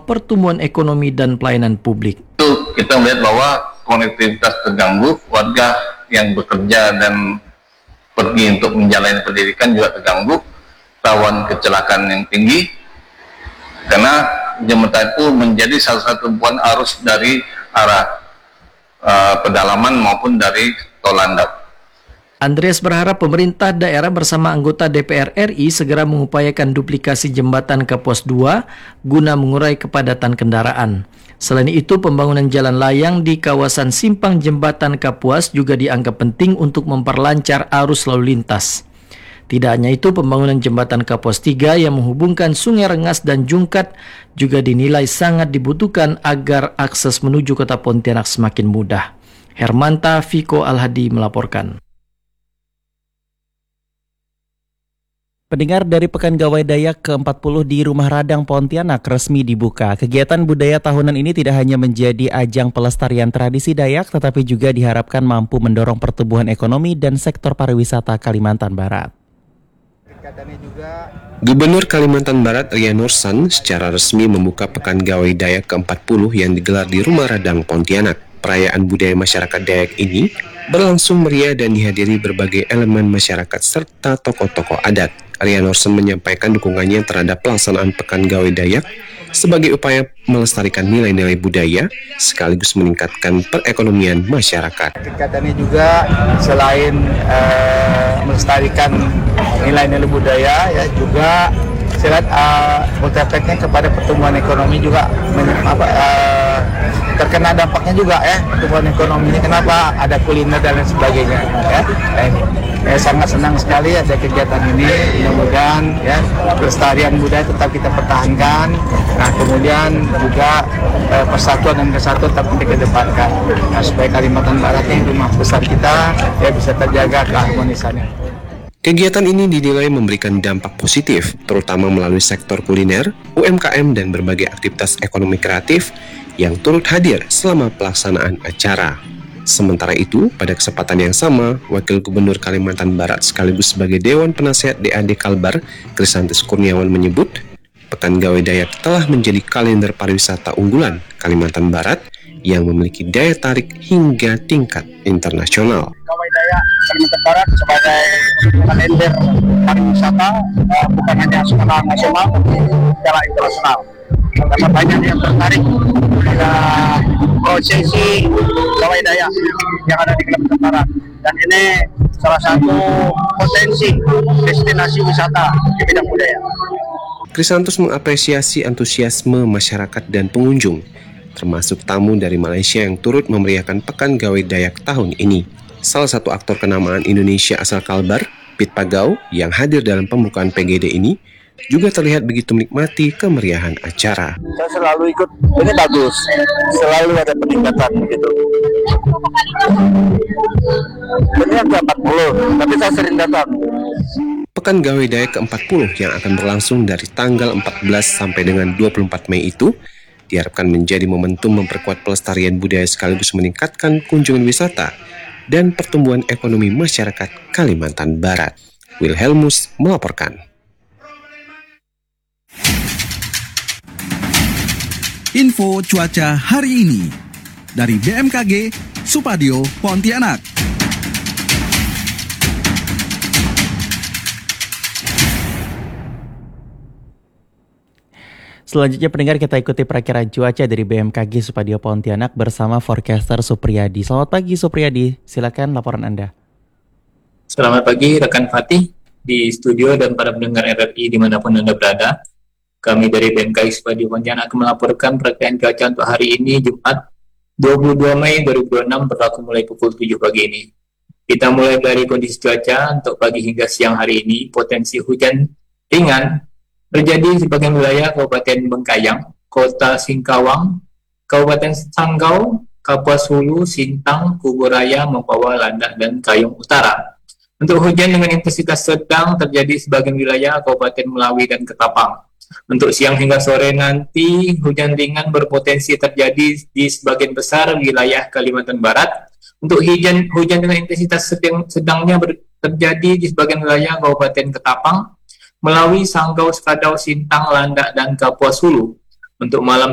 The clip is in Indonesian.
pertumbuhan ekonomi dan pelayanan publik. Itu kita melihat bahwa konektivitas terganggu, warga yang bekerja dan pergi untuk menjalani pendidikan juga terganggu, rawan kecelakaan yang tinggi, karena jembatan itu menjadi salah satu tumpuan arus dari arah pedalaman maupun dari tol landap. Andreas berharap pemerintah daerah bersama anggota DPR RI segera mengupayakan duplikasi jembatan Kapuas 2 guna mengurai kepadatan kendaraan. Selain itu, pembangunan jalan layang di kawasan simpang jembatan Kapuas juga dianggap penting untuk memperlancar arus lalu lintas. Tidak hanya itu, pembangunan jembatan Kapuas 3 yang menghubungkan Sungai Rengas dan Jungkat juga dinilai sangat dibutuhkan agar akses menuju kota Pontianak semakin mudah. Hermanta Viko Alhadi melaporkan. Pendengar, dari Pekan Gawai Dayak ke-40 di Rumah Radang Pontianak resmi dibuka. Kegiatan budaya tahunan ini tidak hanya menjadi ajang pelestarian tradisi Dayak, tetapi juga diharapkan mampu mendorong pertumbuhan ekonomi dan sektor pariwisata Kalimantan Barat. Gubernur Kalimantan Barat Ria Nursan secara resmi membuka Pekan Gawai Dayak ke-40 yang digelar di Rumah Radang Pontianak. Perayaan budaya masyarakat Dayak ini berlangsung meriah dan dihadiri berbagai elemen masyarakat serta tokoh-tokoh adat. Ria Nursan menyampaikan dukungannya terhadap pelaksanaan Pekan Gawai Dayak sebagai upaya melestarikan nilai-nilai budaya sekaligus meningkatkan perekonomian masyarakat. Kegiatan ini juga selain melestarikan nilai-nilai budaya, ya juga saya lihat multi-efeknya kepada pertumbuhan ekonomi juga terkena dampaknya juga ya pertumbuhan ekonomi ini. Kenapa? Ada kuliner dan lain sebagainya ya. Nah, ini sangat senang sekali ada kegiatan ini. Mudah-mudahan ya pelestarian budaya tetap kita pertahankan. Nah, kemudian juga persatuan dan kesatuan tetap kita kedepankan. Nah, supaya Kalimantan Barat ini rumah besar kita ya bisa terjaga keharmonisannya. Kegiatan ini dinilai memberikan dampak positif, terutama melalui sektor kuliner, UMKM, dan berbagai aktivitas ekonomi kreatif yang turut hadir selama pelaksanaan acara. Sementara itu, pada kesempatan yang sama, Wakil Gubernur Kalimantan Barat sekaligus sebagai Dewan Penasehat DAD Kalbar, Krisantus Kurniawan menyebut, Pekan Gawai Dayak telah menjadi kalender pariwisata unggulan Kalimantan Barat yang memiliki daya tarik hingga tingkat internasional. Gawai Dayak Kalimantan Barat sebagai kalender pariwisata bukan hanya skala nasional tapi skala internasional. Karena banyak yang tertarik pada prosesi Gawai Dayak yang ada di Kalimantan Barat, dan ini salah satu potensi destinasi wisata di bidang budaya. Krisantus mengapresiasi antusiasme masyarakat dan pengunjung, termasuk tamu dari Malaysia yang turut memeriahkan Pekan Gawai Dayak tahun ini. Salah satu aktor kenamaan Indonesia asal Kalbar, Pit Pagau, yang hadir dalam pembukaan PGD ini, juga terlihat begitu menikmati kemeriahan acara. Saya selalu ikut, ini bagus, selalu ada peningkatan gitu. Ini yang ke-40, tapi saya sering datang. Pekan Gawai Dayak ke-40 yang akan berlangsung dari tanggal 14 sampai dengan 24 Mei itu diharapkan menjadi momentum memperkuat pelestarian budaya sekaligus meningkatkan kunjungan wisata dan pertumbuhan ekonomi masyarakat Kalimantan Barat. Wilhelmus melaporkan. Info cuaca hari ini dari BMKG Supadio Pontianak. Selanjutnya pendengar, kita ikuti perakiraan cuaca dari BMKG Supadio Pontianak bersama forecaster Supriyadi. Selamat pagi Supriyadi, silakan laporan Anda. Selamat pagi rekan Fatih di studio dan para pendengar RRI dimanapun Anda berada. Kami dari BMKG Supadio Pontianak akan melaporkan perakiraan cuaca untuk hari ini Jumat 22 Mei 2026 berlaku mulai pukul 7 pagi ini. Kita mulai dari kondisi cuaca untuk pagi hingga siang hari ini. Potensi hujan ringan terjadi di sebagian wilayah Kabupaten Bengkayang, Kota Singkawang, Kabupaten Sanggau, Kapuas Hulu, Sintang, Kuburaya, Mempawah, Landak, dan Kayong Utara. Untuk hujan dengan intensitas sedang terjadi di sebagian wilayah Kabupaten Melawi dan Ketapang. Untuk siang hingga sore nanti, hujan ringan berpotensi terjadi di sebagian besar wilayah Kalimantan Barat. Untuk hujan dengan intensitas sedangnya terjadi di sebagian wilayah Kabupaten Ketapang, Melawi, Sanggau, Skadau, Sintang, Landak, dan Kapuas Hulu. Untuk malam